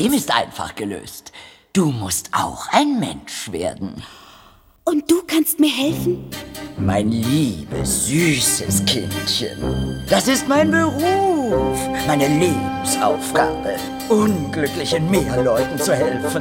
Problem ist einfach gelöst. Du musst auch ein Mensch werden. Und du kannst mir helfen? Mein liebes, süßes Kindchen. Das ist mein Beruf, meine Lebensaufgabe, unglücklichen Meerleuten zu helfen.